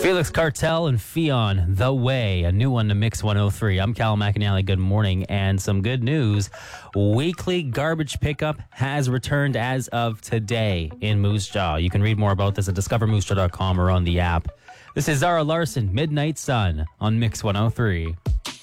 Felix Cartel and Fionn, The Way, a new one to Mix 103. I'm Cal McAnally. Good morning, and some good news. Weekly garbage pickup has returned as of today in Moose Jaw. You can read more about this at discovermoosejaw.com or on the app. This is Zara Larson, Midnight Sun on Mix 103.